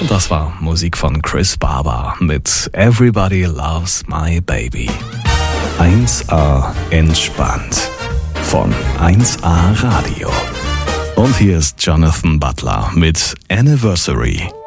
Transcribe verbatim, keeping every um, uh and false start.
Das war Musik von Chris Barber mit Everybody Loves My Baby. eins A entspannt von eins A Radio. Und hier ist Jonathan Butler mit Anniversary.